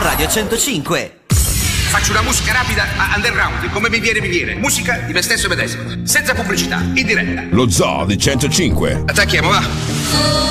Radio 105. Faccio una musica rapida, underground, come mi viene. Musica di me stesso medesimo, senza pubblicità, in diretta. Lo Zoo di 105. Attacchiamo, va.